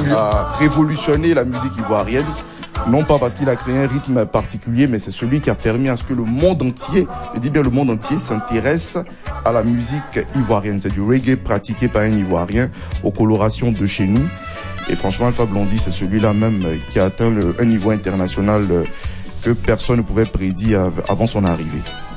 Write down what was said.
a révolutionné la musique ivoirienne. Non pas parce qu'il a créé un rythme particulier, mais c'est celui qui a permis à ce que le monde entier, je dis bien le monde entier, s'intéresse à la musique ivoirienne. C'est du reggae pratiqué par un Ivoirien aux colorations de chez nous. Et franchement, Alpha Blondy, c'est celui-là même qui a atteint un niveau international que personne ne pouvait prédire avant son arrivée.